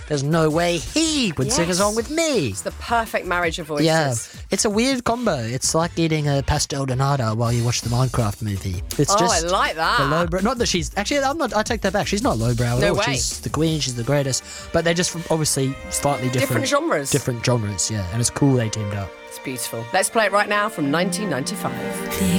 there's no way he would sing a Yes. song with me. It's the perfect marriage of voices. Yeah, it's a weird combo. It's like eating a pastel de nata while you watch the Minecraft movie. It's Oh, just I like that. the lowbrow. Not that she's actually. I'm not. I take that back. She's not lowbrow at No all. way. She's the queen. She's the greatest. But they're just from obviously slightly different genres. Different genres. Yeah, and it's cool they teamed up. It's beautiful. Let's play it right now from 1995.